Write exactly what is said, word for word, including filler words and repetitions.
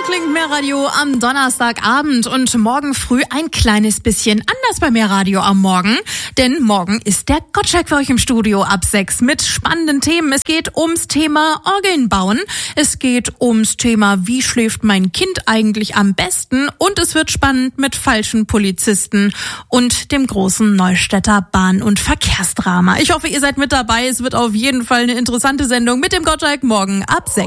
klingt Mehrradio am Donnerstagabend und morgen früh ein kleines bisschen anders bei Mehrradio am Morgen. Denn morgen ist der Gottschalk für euch im Studio ab sechs mit spannenden Themen. Es geht ums Thema Orgeln bauen. Es geht ums Thema, wie schläft mein Kind eigentlich am besten? Und es wird spannend mit falschen Polizisten und dem großen Neustädter Bahn- und Verkehrsdrama. Ich hoffe, ihr seid mit dabei. Es wird auf jeden Fall eine interessante Sendung mit dem Gottschalk morgen ab sechs.